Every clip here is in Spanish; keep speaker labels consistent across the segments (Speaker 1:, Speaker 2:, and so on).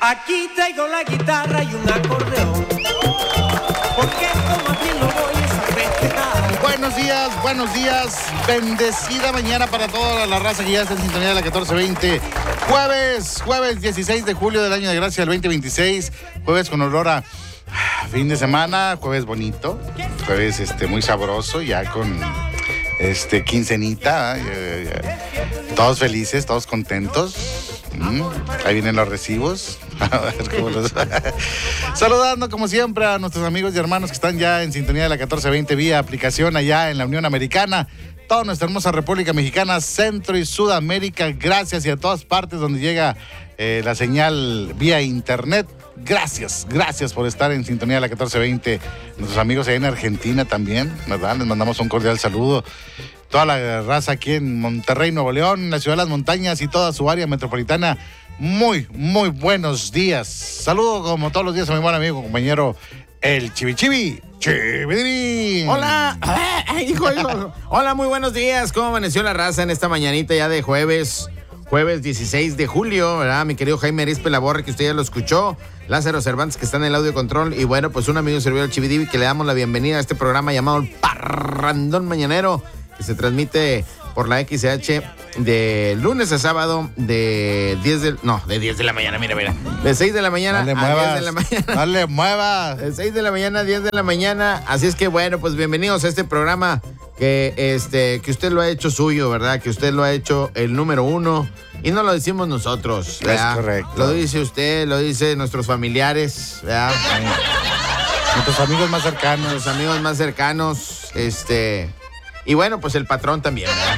Speaker 1: Aquí traigo la guitarra y un acordeón, porque como aquí lo voy a festejar.
Speaker 2: Buenos días, bendecida mañana para toda la raza que ya está en sintonía de la 1420. Jueves 16 de julio del año de gracia del 2026, jueves con olor a fin de semana, jueves bonito, jueves muy sabroso, ya con quincenita, todos felices, todos contentos. Ahí vienen los recibos. A ver cómo los... Saludando como siempre a nuestros amigos y hermanos que están ya en sintonía de la 1420 vía aplicación allá en la Unión Americana, toda nuestra hermosa República Mexicana, Centro y Sudamérica, gracias, y a todas partes donde llega la señal vía internet. Gracias por estar en sintonía de la 1420. Nuestros amigos allá en Argentina también, ¿verdad? Les mandamos un cordial saludo. Toda la raza aquí en Monterrey, Nuevo León, la ciudad de las montañas y toda su área metropolitana. Muy buenos días. Saludo como todos los días a mi buen amigo, compañero, el Chivichivi. Chividivi.
Speaker 3: Hola. Hijo. Hola, muy buenos días. ¿Cómo amaneció la raza en esta mañanita ya de jueves 16 de julio, ¿verdad? Mi querido Jaime Arispe Laborre, que usted ya lo escuchó. Lázaro Cervantes, que está en el audio control. Y bueno, pues un amigo servidor, el Chividivi, que le damos la bienvenida a este programa llamado El Parrandón Mañanero, que se transmite por la XH de lunes a sábado de 10 de la mañana, mira. De 6 de la mañana a 10 de la mañana.
Speaker 2: No le muevas.
Speaker 3: De 6 de la mañana a 10 de la mañana. Así es que bueno, pues bienvenidos a este programa que usted lo ha hecho suyo, ¿verdad? Que usted lo ha hecho el número uno. Y no lo decimos nosotros, ¿verdad?
Speaker 2: Es correcto.
Speaker 3: Lo dice usted, lo dice nuestros familiares, ¿verdad?
Speaker 2: Nuestros amigos más cercanos.
Speaker 3: Nuestros amigos más cercanos, y bueno, pues el patrón también, ¿verdad?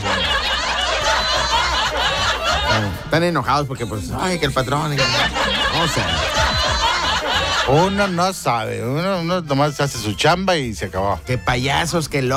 Speaker 3: Están enojados porque, pues, que el patrón... No sé.
Speaker 2: Uno no sabe, uno nomás hace su chamba y se acabó.
Speaker 3: Qué payasos, qué locos.